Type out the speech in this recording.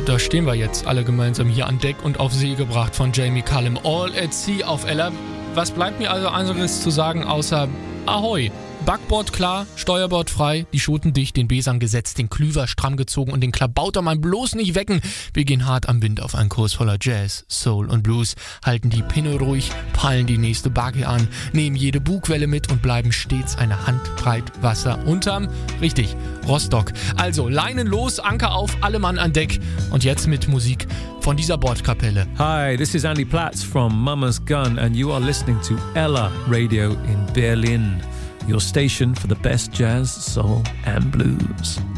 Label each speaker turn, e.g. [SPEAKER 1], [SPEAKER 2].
[SPEAKER 1] da stehen wir jetzt alle gemeinsam hier an Deck und auf See gebracht von Jamie Cullum. All at Sea auf Ella. Was bleibt mir also anderes zu sagen außer Ahoi? Backbord klar, Steuerbord frei, die Schoten dicht, den Besang gesetzt, den Klüver stramm gezogen und den Klabautermann bloß nicht wecken. Wir gehen hart am Wind auf einen Kurs voller Jazz, Soul und Blues, halten die Pinne ruhig, peilen die nächste Bagge an, nehmen jede Bugwelle mit und bleiben stets eine Handbreit Wasser unterm, richtig, Rostock. Also Leinen los, Anker auf, alle Mann an Deck und jetzt mit Musik von dieser Bordkapelle.
[SPEAKER 2] Hi, this is Andy Platz from Mama's Gun and you are listening to Ella Radio in Berlin. Your station for the best jazz, soul and blues.